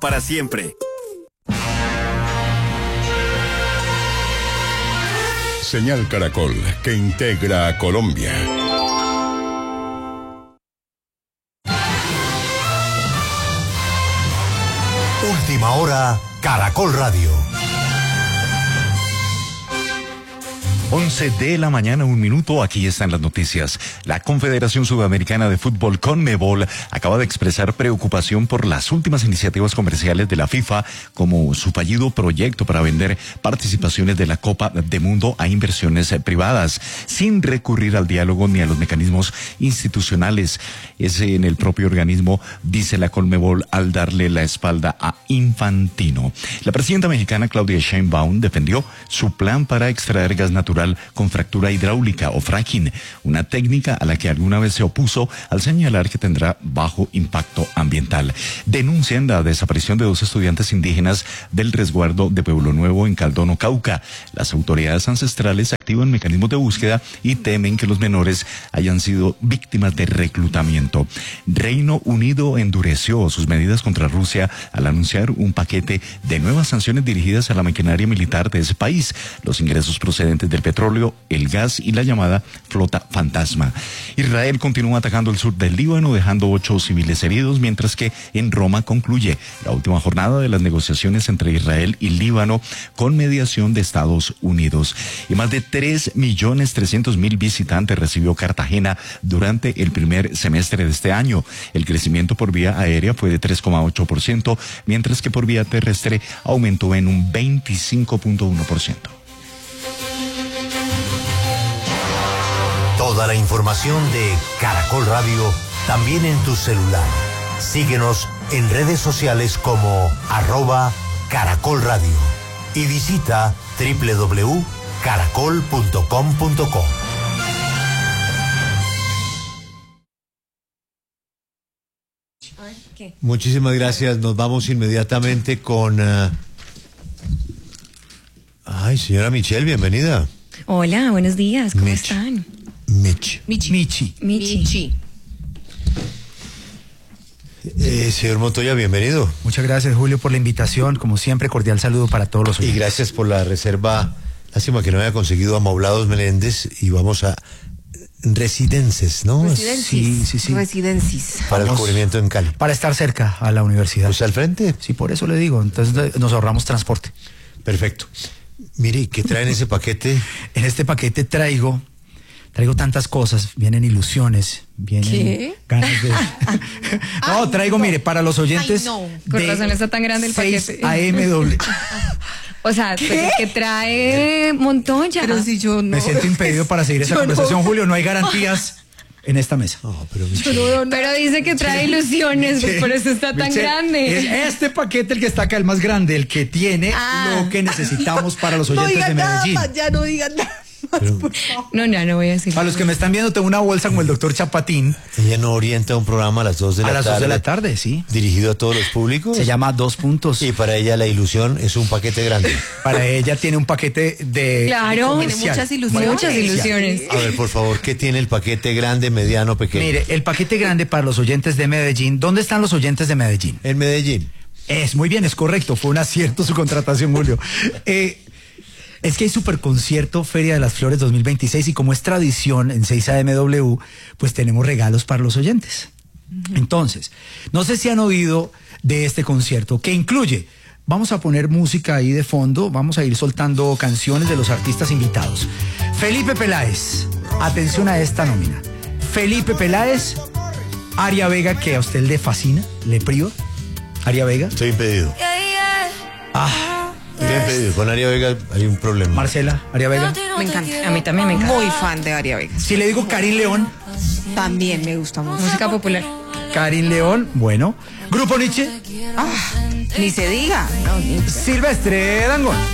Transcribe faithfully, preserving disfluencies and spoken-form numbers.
para siempre. Señal Caracol, que integra a Colombia. Última hora, Caracol Radio. once de la mañana, un minuto, aquí están las noticias. La Confederación Sudamericana de Fútbol, CONMEBOL, acaba de expresar preocupación por las últimas iniciativas comerciales de la FIFA, como su fallido proyecto para vender participaciones de la Copa de Mundo a inversiones privadas, sin recurrir al diálogo ni a los mecanismos institucionales. Es en el propio organismo, dice la CONMEBOL, al darle la espalda a Infantino. La presidenta mexicana Claudia Sheinbaum defendió su plan para extraer gas natural con fractura hidráulica o fracking, una técnica a la que alguna vez se opuso al señalar que tendrá bajo impacto ambiental. Denuncian la desaparición de dos estudiantes indígenas del resguardo de Pueblo Nuevo en Caldono, Cauca. Las autoridades ancestrales activan mecanismos de búsqueda y temen que los menores hayan sido víctimas de reclutamiento. Reino Unido endureció sus medidas contra Rusia al anunciar un paquete de nuevas sanciones dirigidas a la maquinaria militar de ese país, los ingresos procedentes del petróleo, el gas y la llamada flota fantasma. Israel continúa atacando el sur del Líbano, dejando ocho civiles heridos, mientras que en Roma concluye la última jornada de las negociaciones entre Israel y Líbano con mediación de Estados Unidos. Y más de tres millones trescientos mil visitantes recibió Cartagena durante el primer semestre de este año. El crecimiento por vía aérea fue de tres coma ocho por ciento, mientras que por vía terrestre aumentó en un veinticinco punto uno por ciento. Toda la información de Caracol Radio también en tu celular. Síguenos en redes sociales como arroba Caracol Radio y visita doble u doble u doble u punto caracol punto com punto co. Muchísimas gracias. Nos vamos inmediatamente con... Uh... Ay, señora Michelle, bienvenida. Hola, buenos días, ¿cómo Mich. están? Mich. Michi. Michi. Michi. Michi. Eh, señor Montoya, bienvenido. Muchas gracias, Julio, por la invitación. Como siempre, cordial saludo para todos los oyentes. Y gracias por la reserva. Lástima que no haya conseguido Amoblados Meléndez y vamos a Residences, ¿no? Residencis. Sí, sí, sí. Residencis. Para Vamos. el cubrimiento en Cali. Para estar cerca a la universidad. Pues al frente. Sí, por eso le digo. Entonces nos ahorramos transporte. Perfecto. Mire, ¿qué trae en ese paquete? En este paquete traigo, traigo tantas cosas. Vienen ilusiones, vienen ¿Qué? ganas de... no, Ay, traigo, no. mire, para los oyentes... Ay, no. Con razón está tan grande el seis paquete. A M W. O sea, pues el que trae Montoya. Pero si yo no. Me siento impedido para seguir esa Yo no. conversación, Julio. No hay garantías en esta mesa. No, pero Yo Michelle. no veo nada. Pero dice que trae ilusiones, pues por eso está tan Michelle, grande. es este paquete el que está acá, el más grande, el que tiene Ah. lo que necesitamos para los No oyentes digan de nada Medellín. más, ya no digan nada más, Pero- por favor. No, no, no voy a decir. Para los que me están viendo, tengo una bolsa como el doctor Chapatín Ella no orienta un programa a las dos de la a las tarde. dos de la tarde, sí. Dirigido a todos los públicos. Se llama Dos Puntos. Y para ella la ilusión es un paquete grande. Para ella tiene un paquete de Claro. comercial. Tiene muchas ilusiones. Muchas ilusiones. A ver, por favor, ¿qué tiene el paquete grande, mediano, pequeño? Mire, el paquete grande para los oyentes de Medellín. ¿Dónde están los oyentes de Medellín? En Medellín. Es muy bien, es correcto. Fue un acierto su contratación, Julio. Eh, es que hay Superconcierto Feria de las Flores dos mil veintiséis y como es tradición en seis A M W, pues tenemos regalos para los oyentes. Entonces, no sé si han oído de este concierto que incluye, vamos a poner música ahí de fondo, vamos a ir soltando canciones de los artistas invitados. Felipe Peláez, atención a esta nómina. Felipe Peláez, Aria Vega, que a usted le fascina, le priva. Aria Vega. Estoy impedido. Ah, Estoy impedido. Con Aria Vega hay un problema. Marcela, Aria Vega. Me encanta. A mí también me encanta. Muy fan de Aria Vega. Si le digo Karin León, También me gusta mucho. Música popular. Karin León, bueno. Grupo Nietzsche, Ah, ni se diga. No, ni- Silvestre Dangond.